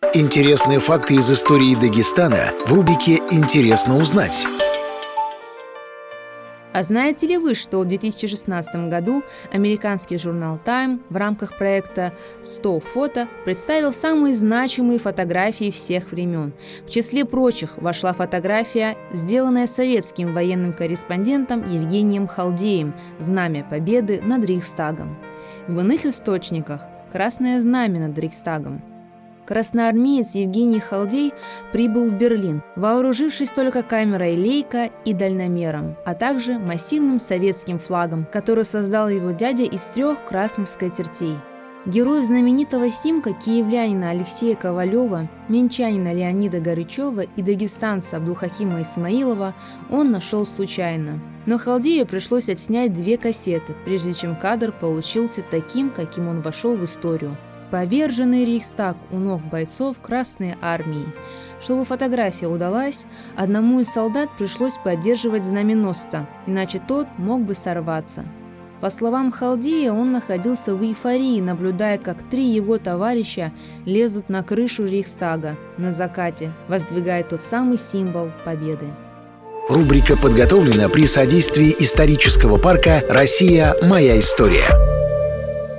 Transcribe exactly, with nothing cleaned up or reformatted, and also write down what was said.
Интересные факты из истории Дагестана в рубрике «Интересно узнать». А знаете ли вы, что в две тысячи шестнадцатом году американский журнал Time в рамках проекта сто фото представил самые значимые фотографии всех времен? В числе прочих вошла фотография, сделанная советским военным корреспондентом Евгением Халдеем «Знамя Победы над Рейхстагом». В иных источниках «Красное знамя над Рейхстагом». Красноармеец Евгений Халдей прибыл в Берлин, вооружившись только камерой Лейка и дальномером, а также массивным советским флагом, который создал его дядя из трех красных скатертей. Героев знаменитого снимка киевлянина Алексея Ковалева, минчанина Леонида Горычева и дагестанца Абдулхакима Исмаилова он нашел случайно. Но Халдею пришлось отснять две кассеты, прежде чем кадр получился таким, каким он вошел в историю. Поверженный Рейхстаг у ног бойцов Красной Армии. Чтобы фотография удалась, одному из солдат пришлось поддерживать знаменосца, иначе тот мог бы сорваться. По словам Халдея, он находился в эйфории, наблюдая, как три его товарища лезут на крышу Рейхстага на закате, воздвигая тот самый символ победы. Рубрика подготовлена при содействии исторического парка «Россия. Моя история».